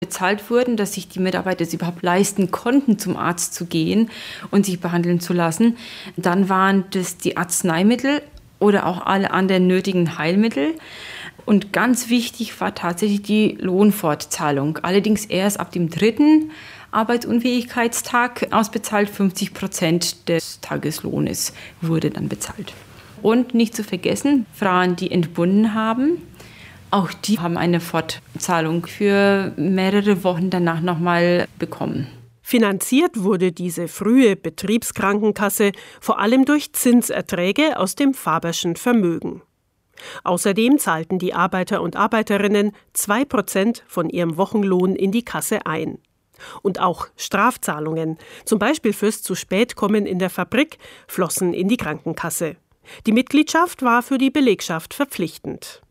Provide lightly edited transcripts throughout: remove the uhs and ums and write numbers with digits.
bezahlt wurden, dass sich die Mitarbeiter es überhaupt leisten konnten, zum Arzt zu gehen und sich behandeln zu lassen. Dann waren das die Arzneimittel oder auch alle anderen nötigen Heilmittel. Und ganz wichtig war tatsächlich die Lohnfortzahlung. Allerdings erst ab dem 3. Arbeitsunfähigkeitstag ausbezahlt. 50% des Tageslohnes wurde dann bezahlt. Und nicht zu vergessen, Frauen, die entbunden haben, auch die haben eine Fortzahlung für mehrere Wochen danach nochmal bekommen. Finanziert wurde diese frühe Betriebskrankenkasse vor allem durch Zinserträge aus dem Faberschen Vermögen. Außerdem zahlten die Arbeiter und Arbeiterinnen 2% von ihrem Wochenlohn in die Kasse ein. Und auch Strafzahlungen, zum Beispiel fürs Zu-Spät-Kommen in der Fabrik, flossen in die Krankenkasse. Die Mitgliedschaft war für die Belegschaft verpflichtend.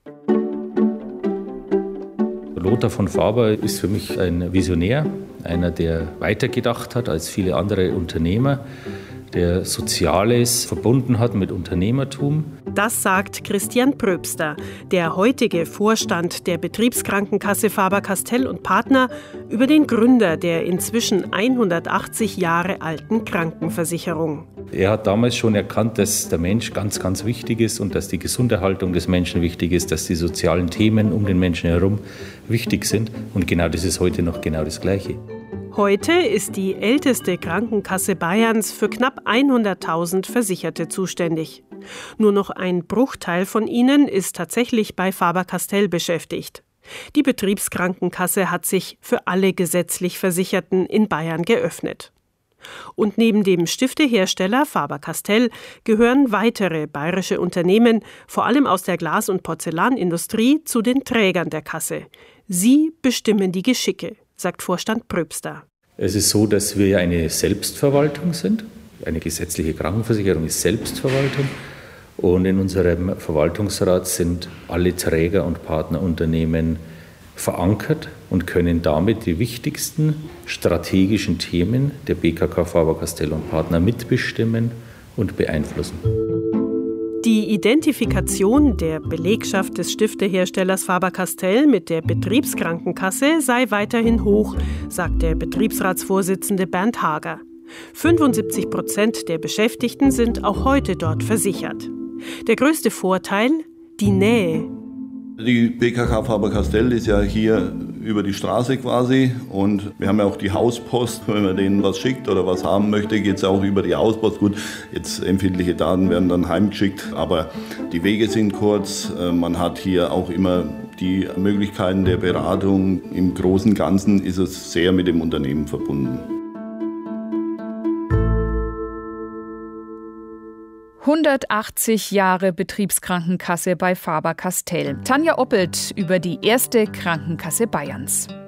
Lothar von Faber ist für mich ein Visionär, einer, der weitergedacht hat als viele andere Unternehmer, der Soziales verbunden hat mit Unternehmertum. Das sagt Christian Pröbster, der heutige Vorstand der Betriebskrankenkasse Faber-Castell und Partner, über den Gründer der inzwischen 180 Jahre alten Krankenversicherung. Er hat damals schon erkannt, dass der Mensch ganz, ganz wichtig ist und dass die Gesunderhaltung des Menschen wichtig ist, dass die sozialen Themen um den Menschen herum wichtig sind. Und genau das ist heute noch genau das Gleiche. Heute ist die älteste Krankenkasse Bayerns für knapp 100.000 Versicherte zuständig. Nur noch ein Bruchteil von ihnen ist tatsächlich bei Faber-Castell beschäftigt. Die Betriebskrankenkasse hat sich für alle gesetzlich Versicherten in Bayern geöffnet. Und neben dem Stiftehersteller Faber-Castell gehören weitere bayerische Unternehmen, vor allem aus der Glas- und Porzellanindustrie, zu den Trägern der Kasse. Sie bestimmen die Geschicke, sagt Vorstand Pröbster. Es ist so, dass wir eine Selbstverwaltung sind. Eine gesetzliche Krankenversicherung ist Selbstverwaltung. Und in unserem Verwaltungsrat sind alle Träger- und Partnerunternehmen verankert und können damit die wichtigsten strategischen Themen der BKK Faber-Castell und Partner mitbestimmen und beeinflussen. Die Identifikation der Belegschaft des Stifteherstellers Faber-Castell mit der Betriebskrankenkasse sei weiterhin hoch, sagt der Betriebsratsvorsitzende Bernd Hager. 75% der Beschäftigten sind auch heute dort versichert. Der größte Vorteil? Die Nähe. Die BKK Faber-Castell ist ja hier über die Straße quasi und wir haben ja auch die Hauspost. Wenn man denen was schickt oder was haben möchte, geht es auch über die Hauspost. Gut, jetzt empfindliche Daten werden dann heimgeschickt, aber die Wege sind kurz. Man hat hier auch immer die Möglichkeiten der Beratung. Im Großen und Ganzen ist es sehr mit dem Unternehmen verbunden. 180 Jahre Betriebskrankenkasse bei Faber-Castell. Tanja Oppelt über die erste Krankenkasse Bayerns.